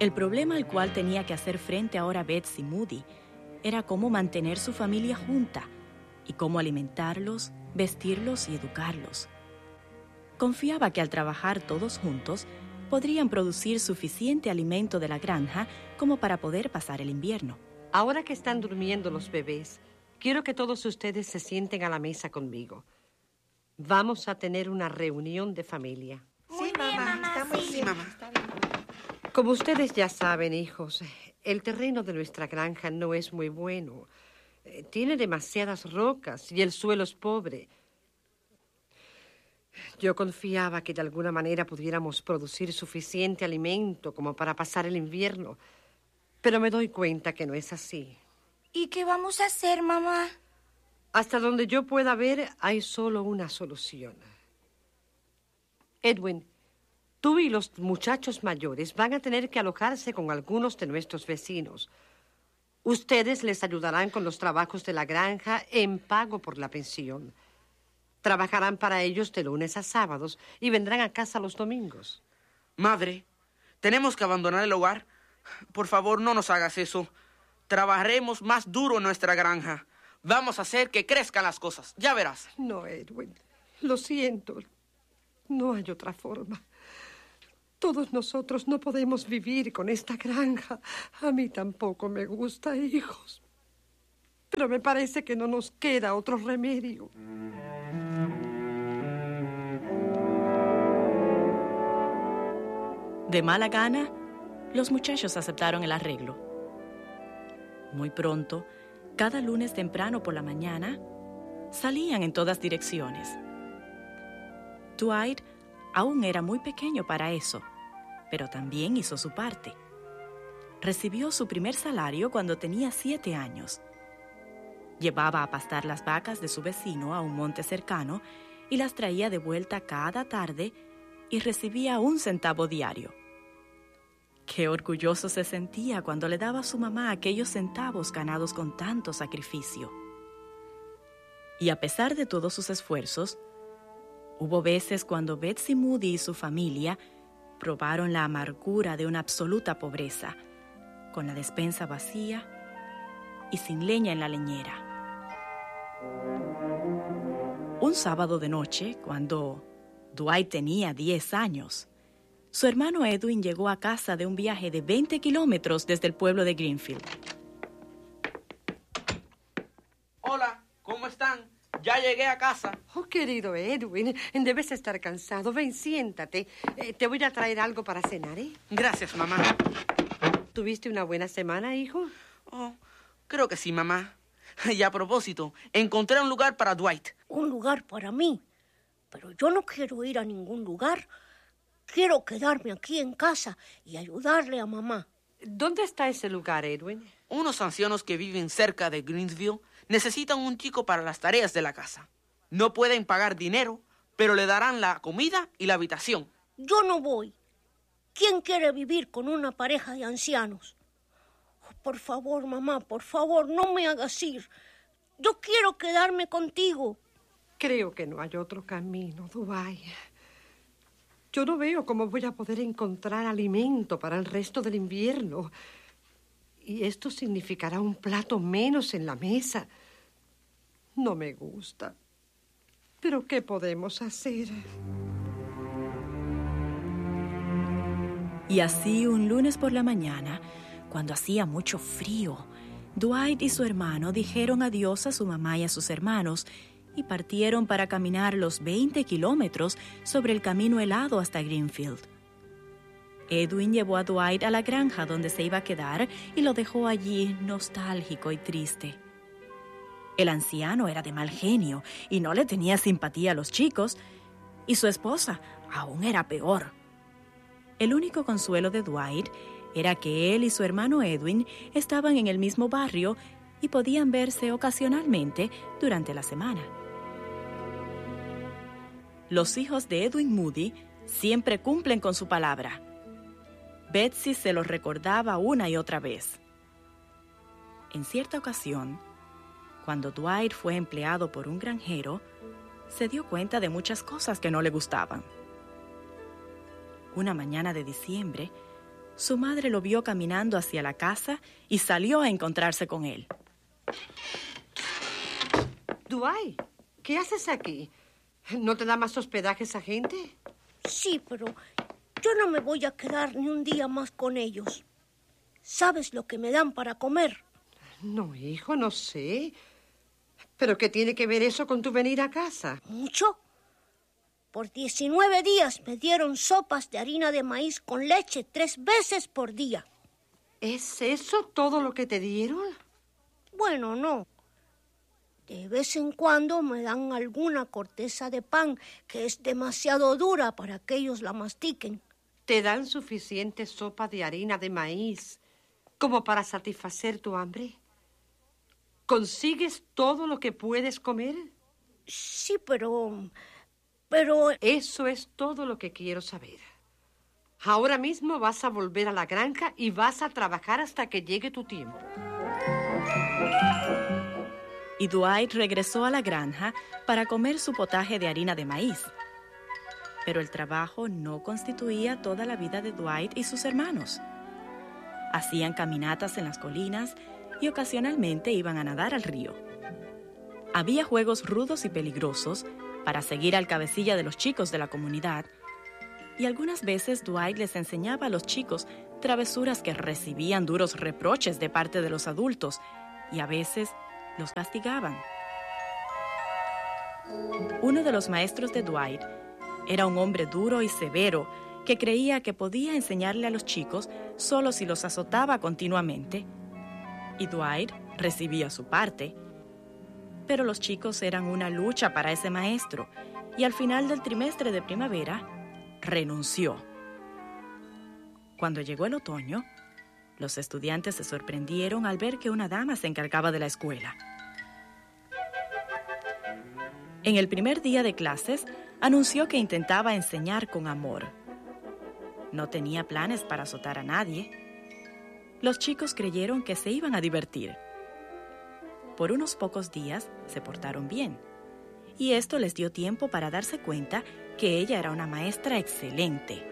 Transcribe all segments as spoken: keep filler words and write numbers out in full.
El problema al cual tenía que hacer frente ahora Betsy Moody era cómo mantener su familia junta y cómo alimentarlos, vestirlos y educarlos. Confiaba que al trabajar todos juntos podrían producir suficiente alimento de la granja como para poder pasar el invierno. Ahora que están durmiendo los bebés, quiero que todos ustedes se sienten a la mesa conmigo. Vamos a tener una reunión de familia. Sí, mamá. Está muy bien, mamá. Como ustedes ya saben, hijos, el terreno de nuestra granja no es muy bueno. Tiene demasiadas rocas y el suelo es pobre. Yo confiaba que de alguna manera pudiéramos producir suficiente alimento como para pasar el invierno, pero me doy cuenta que no es así. ¿Y qué vamos a hacer, mamá? Hasta donde yo pueda ver, hay solo una solución. Edwin, tú y los muchachos mayores van a tener que alojarse con algunos de nuestros vecinos. Ustedes les ayudarán con los trabajos de la granja en pago por la pensión. Trabajarán para ellos de lunes a sábados y vendrán a casa los domingos. Madre, ¿tenemos que abandonar el hogar? Por favor, no nos hagas eso. Trabajaremos más duro en nuestra granja. Vamos a hacer que crezcan las cosas. Ya verás. No, Edwin. Lo siento. No hay otra forma. Todos nosotros no podemos vivir con esta granja. A mí tampoco me gusta, hijos. Pero me parece que no nos queda otro remedio. De mala gana, los muchachos aceptaron el arreglo. Muy pronto, cada lunes temprano por la mañana, salían en todas direcciones. Dwight aún era muy pequeño para eso, pero también hizo su parte. Recibió su primer salario cuando tenía siete años. Llevaba a pastar las vacas de su vecino a un monte cercano y las traía de vuelta cada tarde y recibía un centavo diario. Qué orgulloso se sentía cuando le daba a su mamá aquellos centavos ganados con tanto sacrificio. Y a pesar de todos sus esfuerzos, hubo veces cuando Betsy Moody y su familia probaron la amargura de una absoluta pobreza, con la despensa vacía y sin leña en la leñera. Un sábado de noche, cuando Dwight tenía diez años, su hermano Edwin llegó a casa de un viaje de veinte kilómetros desde el pueblo de Greenfield. Hola, ¿cómo están? Ya llegué a casa. Oh, querido Edwin, debes estar cansado. Ven, siéntate. Eh, te voy a traer algo para cenar, ¿eh? Gracias, mamá. ¿Tuviste una buena semana, hijo? Oh, creo que sí, mamá. Y a propósito, encontré un lugar para Dwight. Un lugar para mí. Pero yo no quiero ir a ningún lugar. Quiero quedarme aquí en casa y ayudarle a mamá. ¿Dónde está ese lugar, Edwin? Unos ancianos que viven cerca de Greensville necesitan un chico para las tareas de la casa. No pueden pagar dinero, pero le darán la comida y la habitación. Yo no voy. ¿Quién quiere vivir con una pareja de ancianos? Oh, por favor, mamá, por favor, no me hagas ir. Yo quiero quedarme contigo. Creo que no hay otro camino, Dwight. Yo no veo cómo voy a poder encontrar alimento para el resto del invierno. Y esto significará un plato menos en la mesa. No me gusta. ¿Pero qué podemos hacer? Y así, un lunes por la mañana, cuando hacía mucho frío, Dwight y su hermano dijeron adiós a su mamá y a sus hermanos y partieron para caminar los veinte kilómetros sobre el camino helado hasta Greenfield. Edwin llevó a Dwight a la granja donde se iba a quedar y lo dejó allí nostálgico y triste. El anciano era de mal genio y no le tenía simpatía a los chicos, y su esposa aún era peor. El único consuelo de Dwight era que él y su hermano Edwin estaban en el mismo barrio y podían verse ocasionalmente durante la semana. Los hijos de Edwin Moody siempre cumplen con su palabra. Betsy se lo recordaba una y otra vez. En cierta ocasión, cuando Dwight fue empleado por un granjero, se dio cuenta de muchas cosas que no le gustaban. Una mañana de diciembre, Su madre lo vio caminando hacia la casa y salió a encontrarse con él. Dwight, ¿qué haces aquí? ¿No te da más hospedaje esa gente? Sí, pero yo no me voy a quedar ni un día más con ellos. ¿Sabes lo que me dan para comer? No, hijo, no sé. ¿Pero qué tiene que ver eso con tu venir a casa? ¿Mucho? Por diecinueve días me dieron sopas de harina de maíz con leche tres veces por día. ¿Es eso todo lo que te dieron? Bueno, no. De vez en cuando me dan alguna corteza de pan que es demasiado dura para que ellos la mastiquen. ¿Te dan suficiente sopa de harina de maíz como para satisfacer tu hambre? ¿Consigues todo lo que puedes comer? Sí, pero... pero... Eso es todo lo que quiero saber. Ahora mismo vas a volver a la granja y vas a trabajar hasta que llegue tu tiempo. Y Dwight regresó a la granja para comer su potaje de harina de maíz. Pero el trabajo no constituía toda la vida de Dwight y sus hermanos. Hacían caminatas en las colinas y ocasionalmente iban a nadar al río. Había juegos rudos y peligrosos para seguir al cabecilla de los chicos de la comunidad, y algunas veces Dwight les enseñaba a los chicos travesuras que recibían duros reproches de parte de los adultos, y a veces los castigaban. Uno de los maestros de Dwight era un hombre duro y severo que creía que podía enseñarle a los chicos solo si los azotaba continuamente. Y Dwight recibía su parte. Pero los chicos eran una lucha para ese maestro, y al final del trimestre de primavera renunció. Cuando llegó el otoño, los estudiantes se sorprendieron al ver que una dama se encargaba de la escuela. En el primer día de clases, anunció que intentaba enseñar con amor. No tenía planes para azotar a nadie. Los chicos creyeron que se iban a divertir. Por unos pocos días se portaron bien, y esto les dio tiempo para darse cuenta que ella era una maestra excelente.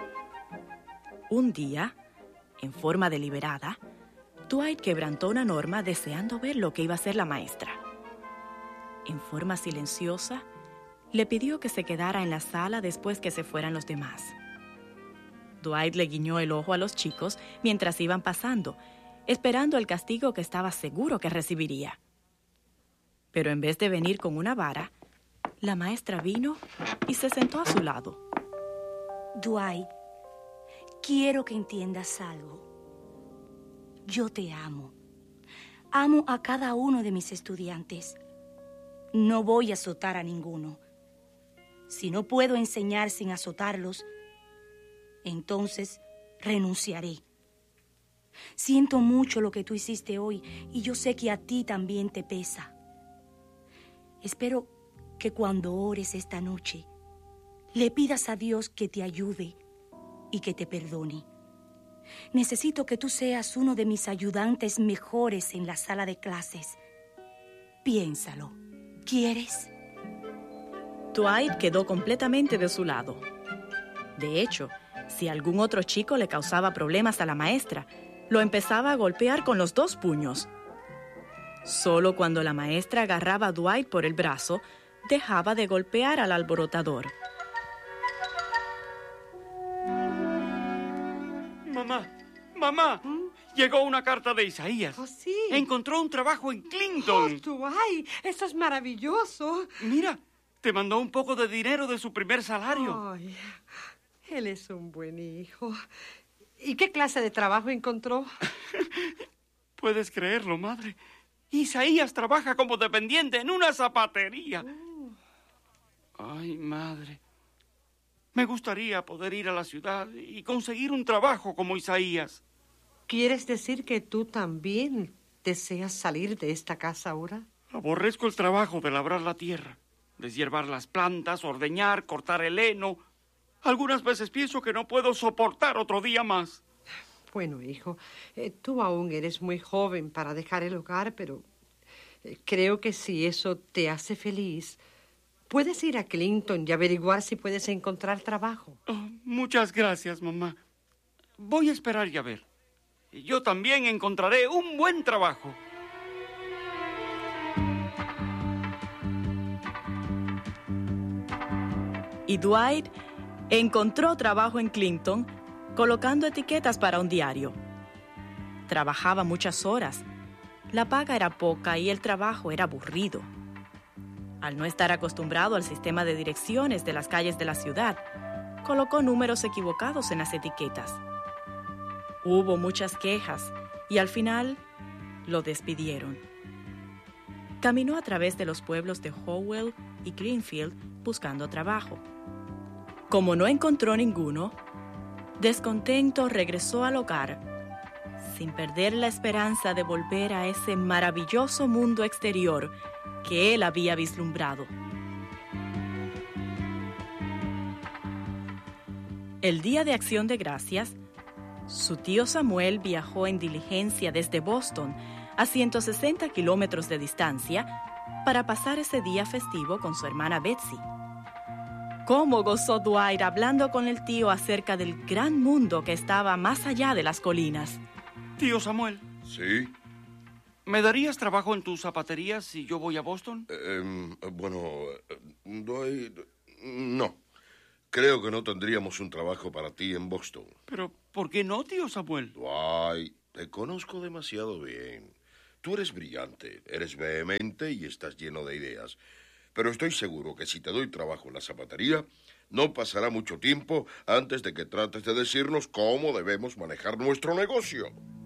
Un día, en forma deliberada, Dwight quebrantó una norma deseando ver lo que iba a hacer la maestra. En forma silenciosa, le pidió que se quedara en la sala después que se fueran los demás. Dwight le guiñó el ojo a los chicos mientras iban pasando, esperando el castigo que estaba seguro que recibiría. Pero en vez de venir con una vara, la maestra vino y se sentó a su lado. Dwight, quiero que entiendas algo. Yo te amo. Amo a cada uno de mis estudiantes. No voy a azotar a ninguno. Si no puedo enseñar sin azotarlos, entonces renunciaré. Siento mucho lo que tú hiciste hoy y yo sé que a ti también te pesa. Espero que cuando ores esta noche, le pidas a Dios que te ayude y que te perdone. Necesito que tú seas uno de mis ayudantes mejores en la sala de clases. Piénsalo. ¿Quieres? Dwight quedó completamente de su lado. De hecho, si algún otro chico le causaba problemas a la maestra, lo empezaba a golpear con los dos puños. Solo cuando la maestra agarraba a Dwight por el brazo, dejaba de golpear al alborotador. Mamá, mamá, ¿Mm? Llegó una carta de Isaías. ¿Oh, sí? Encontró un trabajo en Clinton. ¡Oh, Dwight! ¡Eso es maravilloso! Mira, te mandó un poco de dinero de su primer salario. Ay, él es un buen hijo. ¿Y qué clase de trabajo encontró? Puedes creerlo, madre. Isaías trabaja como dependiente en una zapatería. Oh. Ay, madre. Me gustaría poder ir a la ciudad y conseguir un trabajo como Isaías. ¿Quieres decir que tú también deseas salir de esta casa ahora? Aborrezco el trabajo de labrar la tierra, deshiervar las plantas, ordeñar, cortar el heno. Algunas veces pienso que no puedo soportar otro día más. Bueno, hijo, eh, tú aún eres muy joven para dejar el hogar, pero eh, creo que si eso te hace feliz, puedes ir a Clinton y averiguar si puedes encontrar trabajo. Oh, muchas gracias, mamá. voy a esperar y a ver. Yo también encontraré un buen trabajo. Y Dwight encontró trabajo en Clinton colocando etiquetas para un diario. Trabajaba muchas horas. La paga era poca y el trabajo era aburrido. Al no estar acostumbrado al sistema de direcciones de las calles de la ciudad, colocó números equivocados en las etiquetas. Hubo muchas quejas y al final lo despidieron. Caminó a través de los pueblos de Howell y Greenfield buscando trabajo. Como no encontró ninguno, descontento regresó al hogar, sin perder la esperanza de volver a ese maravilloso mundo exterior que él había vislumbrado. El día de Acción de Gracias, su tío Samuel viajó en diligencia desde Boston a ciento sesenta kilómetros de distancia para pasar ese día festivo con su hermana Betsy. ¿Cómo gozó Dwight hablando con el tío acerca del gran mundo que estaba más allá de las colinas? Tío Samuel. Sí. ¿Me darías trabajo en tu zapatería si yo voy a Boston? Eh, bueno, doy... no. Creo que no tendríamos un trabajo para ti en Boston. Pero, ¿por qué no, tío Samuel? Dwight, te conozco demasiado bien. Tú eres brillante, eres vehemente y estás lleno de ideas. Pero estoy seguro que si te doy trabajo en la zapatería, no pasará mucho tiempo antes de que trates de decirnos cómo debemos manejar nuestro negocio.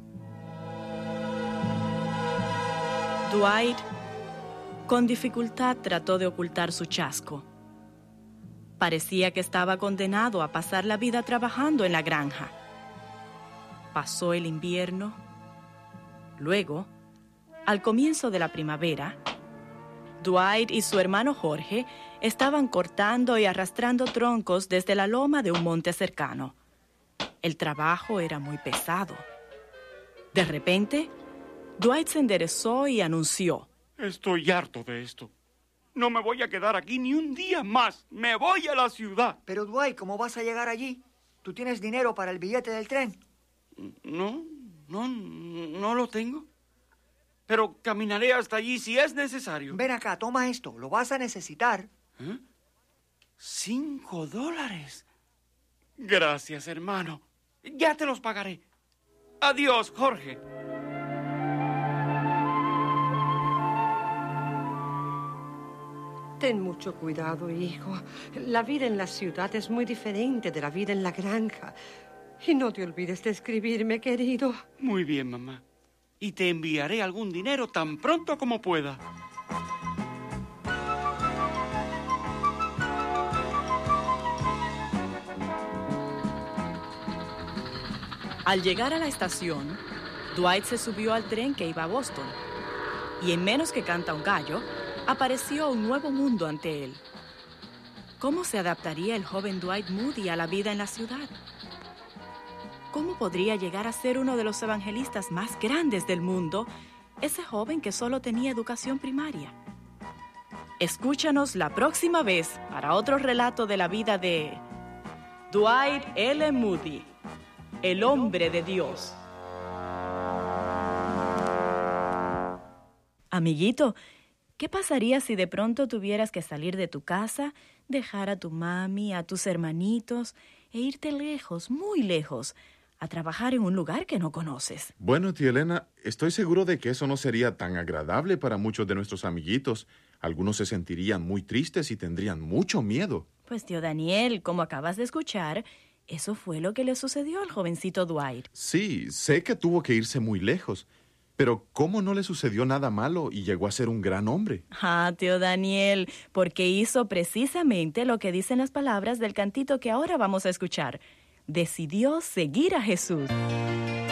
Dwight, con dificultad, trató de ocultar su chasco. Parecía que estaba condenado a pasar la vida trabajando en la granja. Pasó el invierno. Luego, al comienzo de la primavera, Dwight y su hermano Jorge estaban cortando y arrastrando troncos desde la loma de un monte cercano. El trabajo era muy pesado. De repente, Dwight se enderezó y anunció: Estoy harto de esto. No me voy a quedar aquí ni un día más. Me voy a la ciudad. Pero, Dwight, ¿cómo vas a llegar allí? ¿Tú tienes dinero para el billete del tren? No, no, no lo tengo. Pero caminaré hasta allí si es necesario. Ven acá, toma esto. Lo vas a necesitar. ¿Eh? Cinco dólares. Gracias, hermano. Ya te los pagaré. Adiós, Jorge. Ten mucho cuidado, hijo. La vida en la ciudad es muy diferente de la vida en la granja. Y no te olvides de escribirme, querido. Muy bien, mamá. Y te enviaré algún dinero tan pronto como pueda. Al llegar a la estación, Dwight se subió al tren que iba a Boston. Y en menos que canta un gallo, apareció un nuevo mundo ante él. ¿Cómo se adaptaría el joven Dwight Moody a la vida en la ciudad? ¿Cómo podría llegar a ser uno de los evangelistas más grandes del mundo, ese joven que solo tenía educación primaria? Escúchanos la próxima vez para otro relato de la vida de Dwight L. Moody, el hombre de Dios. Amiguito, ¿qué pasaría si de pronto tuvieras que salir de tu casa, dejar a tu mami, a tus hermanitos e irte lejos, muy lejos, a trabajar en un lugar que no conoces? Bueno, tía Elena, estoy seguro de que eso no sería tan agradable para muchos de nuestros amiguitos. Algunos se sentirían muy tristes y tendrían mucho miedo. Pues, tío Daniel, como acabas de escuchar, eso fue lo que le sucedió al jovencito Dwight. Sí, sé que tuvo que irse muy lejos. Pero ¿cómo no le sucedió nada malo y llegó a ser un gran hombre? Ah, tío Daniel, porque hizo precisamente lo que dicen las palabras del cantito que ahora vamos a escuchar. Decidió seguir a Jesús.